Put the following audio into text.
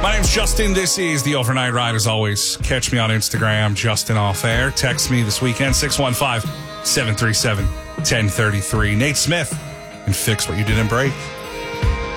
My name's Justin. This is the Overnight Ride. As always, catch me on Instagram, Justin Off Air. Text me this weekend, 615-737-1033. Nate Smith and Fix What You Didn't Break.